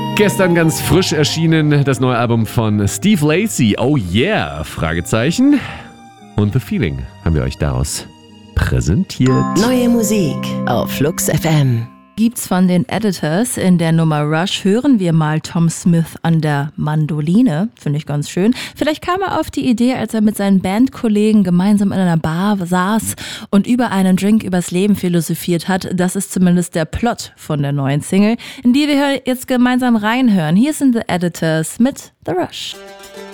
Gestern ganz frisch erschienen das neue Album von Steve Lacy, Oh Yeah, Fragezeichen. Und The Feeling haben wir euch daraus präsentiert. Neue Musik auf Flux FM. Gibt's von den Editors. In der Nummer Rush hören wir mal Tom Smith an der Mandoline. Finde ich ganz schön. Vielleicht kam er auf die Idee, als er mit seinen Bandkollegen gemeinsam in einer Bar saß und über einen Drink übers Leben philosophiert hat. Das ist zumindest der Plot von der neuen Single, in die wir jetzt gemeinsam reinhören. Hier sind The Editors mit The Rush.